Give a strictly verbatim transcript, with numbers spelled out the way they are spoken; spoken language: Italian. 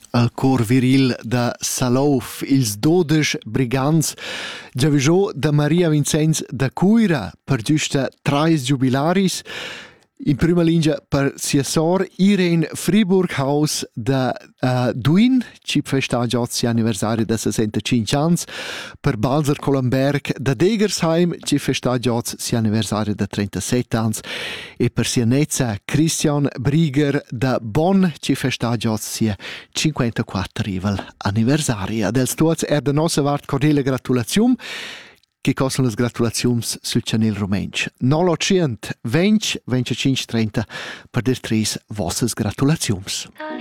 al cor viril da Salauf, ils dodisch brigants, giavisciò da Maria Vincenz da Cuira per giusta trais giubilaris, in prima linea per sia sor Irene Friburghaus da uh, Duin, ci festa giozzi anniversario da sessantacinque anni, per Balzer Collenberg da Degersheim, ci festa giozzi sia anniversario da trentasette anni, e per sia nezza Christian Brieger da Bonn, ci festa giozzi sia cinquantaquattro rival anniversario. Dels tuots er da nostra vart cordiale gratulazione, che costano le gratulazioni sul channel Rumensch. nove otto venti, venticinque trenta per dir tris vostre gratulazioni.